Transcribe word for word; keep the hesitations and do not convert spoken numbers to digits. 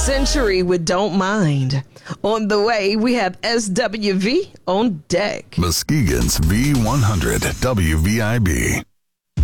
Century with Don't Mind. On the way, we have S W V on deck. Muskegon's V one hundred W V I B.